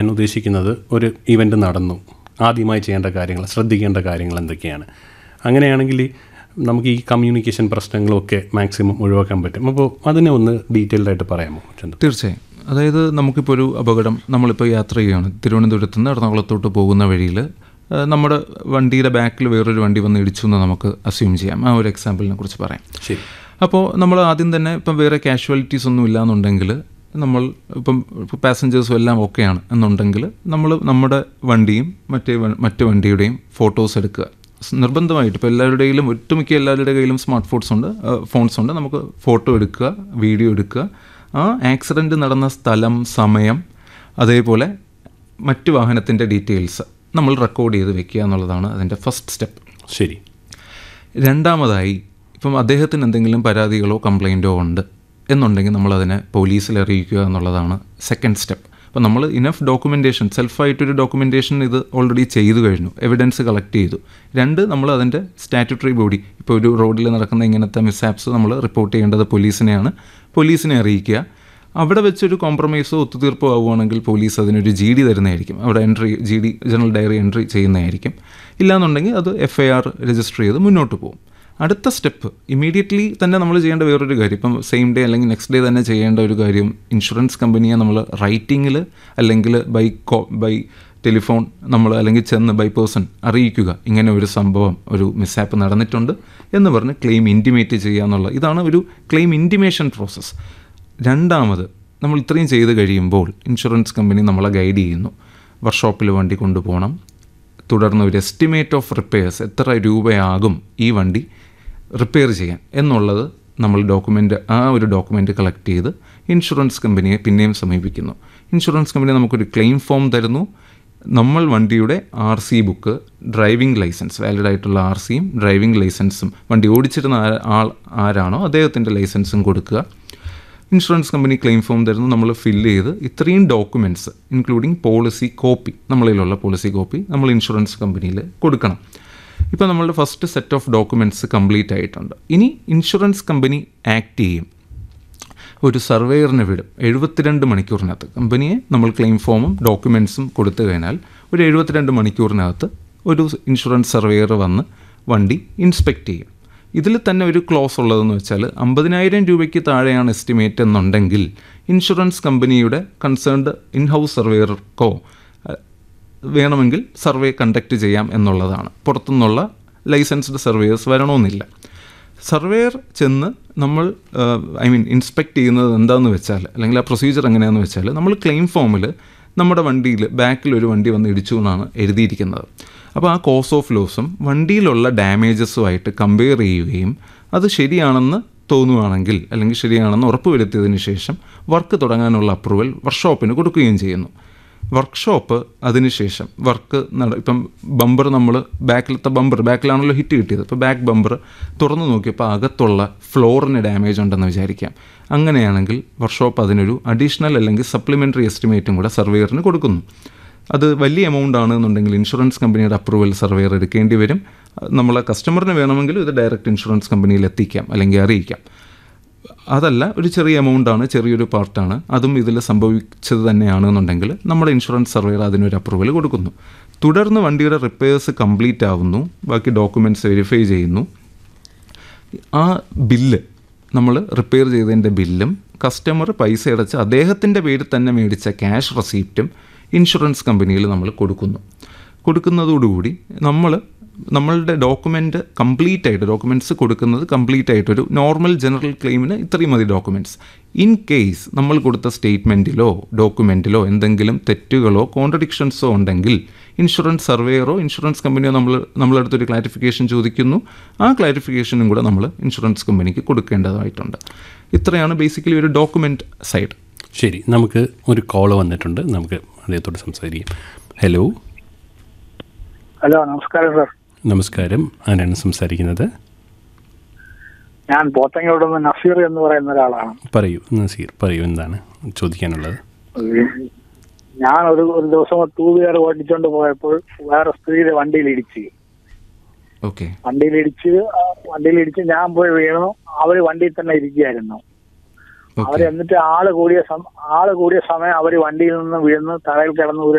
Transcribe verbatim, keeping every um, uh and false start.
ഉദ്ദേശിക്കുന്നത് ഒരു ഇവൻ്റ് നടന്നു, ആദ്യമായി ചെയ്യേണ്ട കാര്യങ്ങൾ, ശ്രദ്ധിക്കേണ്ട കാര്യങ്ങൾ എന്തൊക്കെയാണ്. അങ്ങനെയാണെങ്കിൽ നമുക്ക് ഈ കമ്മ്യൂണിക്കേഷൻ പ്രശ്നങ്ങളൊക്കെ മാക്സിമം ഒഴിവാക്കാൻ പറ്റും. അപ്പോൾ അതിനെ ഒന്ന് ഡീറ്റെയിൽഡായിട്ട് പറയാമോ ചന്തു? തീർച്ചയായും. അതായത് നമുക്കിപ്പോൾ ഒരു അപകടം, നമ്മളിപ്പോൾ യാത്ര ചെയ്യുകയാണ്, തിരുവനന്തപുരത്ത് നിന്ന് എറണാകുളത്തോട്ട് പോകുന്ന വഴിയിൽ നമ്മുടെ വണ്ടിയുടെ ബാക്കിൽ വേറൊരു വണ്ടി വന്ന് ഇടിച്ചു എന്ന് നമുക്ക് അസ്യൂം ചെയ്യാം. ആ ഒരു എക്സാമ്പിളിനെ കുറിച്ച് പറയാം. ശരി. അപ്പോൾ നമ്മൾ ആദ്യം തന്നെ ഇപ്പം വേറെ കാഷ്വാലിറ്റീസ് ഒന്നും ഇല്ലയെന്നുണ്ടെങ്കിൽ, നമ്മൾ ഇപ്പം പാസഞ്ചേഴ്സും എല്ലാം ഓക്കെയാണ് എന്നുണ്ടെങ്കിൽ, നമ്മൾ നമ്മുടെ വണ്ടിയും മറ്റേ മറ്റു വണ്ടിയുടെയും ഫോട്ടോസ് എടുക്കുക. നിർബന്ധമായിട്ട് ഇപ്പോൾ എല്ലാവരുടെയും, ഒട്ടുമിക്ക എല്ലാവരുടെ കയ്യിലും സ്മാർട്ട് ഫോൺസ് ഉണ്ട് ഫോൺസ് ഉണ്ട് നമുക്ക് ഫോട്ടോ എടുക്കുക, വീഡിയോ എടുക്കുക. ആ ആക്സിഡൻറ്റ് നടന്ന സ്ഥലം, സമയം, അതേപോലെ മറ്റു വാഹനത്തിൻ്റെ ഡീറ്റെയിൽസ് നമ്മൾ റെക്കോർഡ് ചെയ്ത് വെക്കുക എന്നുള്ളതാണ് അതിൻ്റെ ഫസ്റ്റ് സ്റ്റെപ്പ്. ശരി. രണ്ടാമതായി, ഇപ്പം അദ്ദേഹത്തിന് എന്തെങ്കിലും പരാതികളോ കംപ്ലയിൻറ്റോ ഉണ്ട് എന്നുണ്ടെങ്കിൽ നമ്മളതിനെ പോലീസിൽ അറിയിക്കുക എന്നുള്ളതാണ് സെക്കൻഡ് സ്റ്റെപ്പ്. അപ്പോൾ നമ്മൾ ഇനഫ് ഡോക്യുമെൻറ്റേഷൻ, സെൽഫായിട്ടൊരു ഡോക്യുമെൻറ്റേഷൻ ഇത് ഓൾറെഡി ചെയ്തു കഴിഞ്ഞു, എവിഡൻസ് കളക്ട് ചെയ്തു. രണ്ട്, നമ്മൾ അതിൻ്റെ സ്റ്റാറ്റ്യൂട്ടറി ബോഡി, ഇപ്പോൾ ഒരു റോഡിൽ നടക്കുന്ന ഇങ്ങനത്തെ മിസ്ഹാപ്സ് നമ്മൾ റിപ്പോർട്ട് ചെയ്യേണ്ടത് പോലീസിനെയാണ്. പോലീസിനെ അറിയിക്കുക. അവിടെ വെച്ചൊരു കോംപ്രമൈസോ ഒത്തുതീർപ്പോ ആവുകയാണെങ്കിൽ പോലീസ് അതിനൊരു ജി ഡി തരുന്നതായിരിക്കും. അവിടെ entry, G D general diary entry ചെയ്യുന്നതായിരിക്കും. ഇല്ലാന്നുണ്ടെങ്കിൽ അത് എഫ് ഐ ആർ രജിസ്റ്റർ ചെയ്ത് മുന്നോട്ട് പോകും. അടുത്ത സ്റ്റെപ്പ് ഇമ്മീഡിയറ്റ്ലി തന്നെ നമ്മൾ ചെയ്യേണ്ട വേറൊരു കാര്യം, ഇപ്പം സെയിം ഡേ അല്ലെങ്കിൽ നെക്സ്റ്റ് ഡേ തന്നെ ചെയ്യേണ്ട ഒരു കാര്യം, ഇൻഷുറൻസ് കമ്പനിയെ നമ്മൾ റൈറ്റിങ്ങിൽ അല്ലെങ്കിൽ ബൈ കോ ബൈ ടെലിഫോൺ നമ്മൾ അല്ലെങ്കിൽ ചെന്ന് ബൈ പേഴ്സൺ അറിയിക്കുക, ഇങ്ങനെ ഒരു സംഭവം, ഒരു മിസ്സാപ്പ് നടന്നിട്ടുണ്ട് എന്ന് പറഞ്ഞ് ക്ലെയിം ഇൻറ്റിമേറ്റ് ചെയ്യുക എന്നുള്ള, ഇതാണ് ഒരു ക്ലെയിം ഇൻറ്റിമേഷൻ പ്രോസസ്സ്. രണ്ടാമത്, നമ്മൾ ഇത്രയും ചെയ്ത് കഴിയുമ്പോൾ ഇൻഷുറൻസ് കമ്പനി നമ്മളെ ഗൈഡ് ചെയ്യുന്നു. വർക്ക്ഷോപ്പിൽ വണ്ടി കൊണ്ടുപോകണം, തുടർന്ന് ഒരു എസ്റ്റിമേറ്റ് ഓഫ് റിപ്പയേഴ്സ്, എത്ര രൂപയാകും ഈ വണ്ടി റിപ്പയർ ചെയ്യാൻ എന്നുള്ളത് നമ്മൾ ഡോക്യുമെൻ്റ്, ആ ഒരു ഡോക്യുമെൻ്റ് കളക്ട് ചെയ്ത് ഇൻഷുറൻസ് കമ്പനിയെ പിന്നെയും സമീപിക്കുന്നു. ഇൻഷുറൻസ് കമ്പനി നമുക്കൊരു ക്ലെയിം ഫോം തരുന്നു. നമ്മൾ വണ്ടിയുടെ R C book, driving licence, valid ആയിട്ടുള്ള ആർ സിയും ഡ്രൈവിംഗ് ലൈസൻസും, വണ്ടി ഓടിച്ചിരുന്ന ആൾ ആരാണോ അദ്ദേഹത്തിൻ്റെ ലൈസൻസും കൊടുക്കുക. ഇൻഷുറൻസ് കമ്പനി ക്ലെയിം ഫോം തരുന്നു, നമ്മൾ ഫില്ല് ചെയ്ത് ഇത്രയും ഡോക്യുമെൻറ്റ്സ് ഇൻക്ലൂഡിങ് പോളിസി കോപ്പി, നമ്മളിലുള്ള പോളിസി കോപ്പി നമ്മൾ ഇൻഷുറൻസ് കമ്പനിയിൽ കൊടുക്കണം. ഇപ്പോൾ നമ്മളുടെ first set of documents complete ആയിട്ടുണ്ട്. ഇനി ഇൻഷുറൻസ് കമ്പനി ആക്ട് ചെയ്യും, ഒരു സർവേയറിനെ വിടും. എഴുപത്തിരണ്ട് മണിക്കൂറിനകത്ത് കമ്പനിയെ നമ്മൾ ക്ലെയിം ഫോമും ഡോക്യുമെൻറ്റ്സും കൊടുത്തു കഴിഞ്ഞാൽ ഒരു എഴുപത്തിരണ്ട് മണിക്കൂറിനകത്ത് ഒരു ഇൻഷുറൻസ് സർവേയർ വന്ന് വണ്ടി ഇൻസ്പെക്റ്റ് ചെയ്യും. ഇതിൽ തന്നെ ഒരു ക്ലോസ് ഉള്ളതെന്ന് വെച്ചാൽ, അമ്പതിനായിരം രൂപയ്ക്ക് താഴെയാണ് എസ്റ്റിമേറ്റ് എന്നുണ്ടെങ്കിൽ ഇൻഷുറൻസ് കമ്പനിയുടെ കൺസേൺഡ് ഇൻഹൗസ് സർവേയർക്കോ വേണമെങ്കിൽ സർവേ കണ്ടക്ട് ചെയ്യാം എന്നുള്ളതാണ്. പുറത്തുനിന്നുള്ള ലൈസൻസ്ഡ് സർവേയേഴ്സ് വരണമെന്നില്ല. സർവേയർ ചെന്ന് നമ്മൾ ഐ മീൻ ഇൻസ്പെക്ട് ചെയ്യുന്നത് എന്താണെന്ന് വെച്ചാൽ, അല്ലെങ്കിൽ ആ പ്രൊസീജിയർ എങ്ങനെയാണെന്ന് വെച്ചാൽ, നമ്മൾ ക്ലെയിം ഫോമിൽ നമ്മുടെ വണ്ടിയിൽ ബാക്കിൽ ഒരു വണ്ടി വന്ന് ഇടിച്ചു എന്നാണ് എഴുതിയിരിക്കുന്നത്. അപ്പോൾ ആ കോസ് ഓഫ് ലോസും വണ്ടിയിലുള്ള ഡാമേജസുമായിട്ട് കമ്പയർ ചെയ്യുകയും അത് ശരിയാണെന്ന് തോന്നുകയാണെങ്കിൽ, അല്ലെങ്കിൽ ശരിയാണെന്ന് ഉറപ്പുവരുത്തിയതിന് ശേഷം വർക്ക് തുടങ്ങാനുള്ള അപ്രൂവൽ വർക്ക്ഷോപ്പിന് കൊടുക്കുകയും ചെയ്യുന്നു. വർക്ക്ഷോപ്പ് അതിനുശേഷം വർക്ക് നട ഇപ്പം ബമ്പർ, നമ്മൾ ബാക്കിലത്തെ ബമ്പർ, ബാക്കിലാണല്ലോ ഹിറ്റ് കിട്ടിയത്, ഇപ്പോൾ ബാക്ക് ബമ്പർ തുറന്നു നോക്കിയപ്പോൾ അകത്തുള്ള ഫ്ലോറിന് ഡാമേജ് ഉണ്ടെന്ന് വിചാരിക്കാം. അങ്ങനെയാണെങ്കിൽ വർക്ക്ഷോപ്പ് അതിനൊരു അഡീഷണൽ അല്ലെങ്കിൽ സപ്ലിമെൻ്ററി എസ്റ്റിമേറ്റും കൂടെ സർവേയറിന് കൊടുക്കുന്നു. അത് വലിയ എമൗണ്ട് ആണെന്നുണ്ടെങ്കിൽ ഇൻഷുറൻസ് കമ്പനിയുടെ അപ്രൂവൽ സർവേയർ എടുക്കേണ്ടി വരും. നമ്മളെ കസ്റ്റമറിന് വേണമെങ്കിൽ ഇത് ഡയറക്റ്റ് ഇൻഷുറൻസ് കമ്പനിയിൽ എത്തിക്കാം അല്ലെങ്കിൽ അറിയിക്കാം. അതല്ല, ഒരു ചെറിയ എമൗണ്ടാണ്, ചെറിയൊരു പാർട്ടാണ്, അതും ഇതിൽ സംഭവിച്ചത് തന്നെയാണെന്നുണ്ടെങ്കിൽ നമ്മുടെ ഇൻഷുറൻസ് സർവേയർ അതിനൊരു അപ്രൂവൽ കൊടുക്കുന്നു. തുടർന്ന് വണ്ടിയുടെ റിപ്പയേഴ്സ് കംപ്ലീറ്റ് ആവുന്നു, ബാക്കി ഡോക്യുമെൻറ്റ്സ് വെരിഫൈ ചെയ്യുന്നു. ആ ബില്ല്, നമ്മൾ റിപ്പയർ ചെയ്തതിൻ്റെ ബില്ലും കസ്റ്റമർ പൈസ അടച്ച് അദ്ദേഹത്തിൻ്റെ പേരിൽ തന്നെ മേടിച്ച ക്യാഷ് റെസീപ്റ്റും ഇൻഷുറൻസ് കമ്പനിയിൽ നമ്മൾ കൊടുക്കുന്നു. കൊടുക്കുന്നതോടുകൂടി നമ്മൾ നമ്മളുടെ ഡോക്യുമെൻ്റ് കംപ്ലീറ്റ് ആയിട്ട്, ഡോക്യുമെൻറ്റ്സ് കൊടുക്കുന്നത് കംപ്ലീറ്റ് ആയിട്ടൊരു നോർമൽ ജനറൽ ക്ലെയിമിന് ഇത്രയും മതി ഡോക്യുമെൻറ്റ്സ്. ഇൻ കേസ് നമ്മൾ കൊടുത്ത സ്റ്റേറ്റ്മെൻറ്റിലോ ഡോക്യുമെൻറ്റിലോ എന്തെങ്കിലും തെറ്റുകളോ കോൺട്രഡിക്ഷൻസോ ഉണ്ടെങ്കിൽ ഇൻഷുറൻസ് സർവേയറോ ഇൻഷുറൻസ് കമ്പനിയോ നമ്മൾ നമ്മളടുത്തൊരു ക്ലാരിഫിക്കേഷൻ ചോദിക്കുന്നു. ആ ക്ലാരിഫിക്കേഷനും കൂടെ നമ്മൾ ഇൻഷുറൻസ് കമ്പനിക്ക് കൊടുക്കേണ്ടതായിട്ടുണ്ട്. ഇത്രയാണ് ബേസിക്കലി ഒരു ഡോക്യുമെൻറ്റ് സൈഡ്. ശരി, നമുക്ക് ഒരു കോൾ വന്നിട്ടുണ്ട്, നമുക്ക് അദ്ദേഹത്തോട് സംസാരിക്കാം. ഹലോ. ഹലോ, നമസ്കാരം സാർ. നമസ്കാരം, ആരാണ് സംസാരിക്കുന്നത്? ഞാൻ പോത്തങ്കോട് നിന്ന് നസീർ എന്ന് പറയുന്ന ഒരാളാണ്. പറയൂ നസീർ, പറയൂ, എന്താണ് ചോദിക്കാനുള്ളത്? ഞാൻ ഒരു ഒരു ദിവസം ടൂ വീലർ ഓടിച്ചോണ്ട് പോയപ്പോൾ വേറെ സ്ത്രീയുടെ വണ്ടിയിൽ ഇടിച്ച് വണ്ടിയിൽ ഇടിച്ച് വണ്ടിയിൽ ഇടിച്ച് ഞാൻ പോയി വീണു. അവര് വണ്ടിയിൽ തന്നെ ഇരിക്കുകയായിരുന്നു. അവര് എന്നിട്ട് ആള് കൂടിയ ആള് കൂടിയ സമയം അവര് വണ്ടിയിൽ നിന്ന് വീഴുന്നു, തറയിൽ കിടന്ന്